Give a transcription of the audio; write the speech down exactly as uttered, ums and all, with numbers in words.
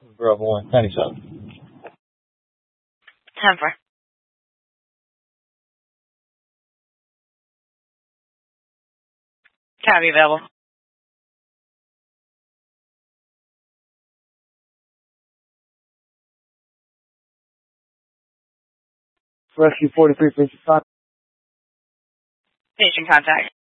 Bravo one, ninety-seven. ten four. Copy available. Rescue forty-three, patient contact. Patient contact.